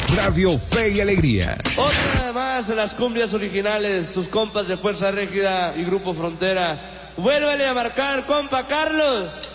Radio Fe y Alegría. Otra más de las cumbias originales, sus compas de Fuerza Régida y Grupo Frontera. Vuélvele a marcar, compa Carlos.